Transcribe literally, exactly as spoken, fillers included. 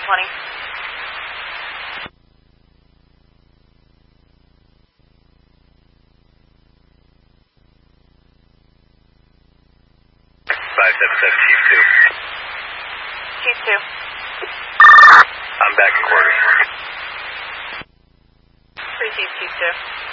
twenty. five seven seven, Chief two. Chief two. I'm back in quarters. Three Chief, Chief two.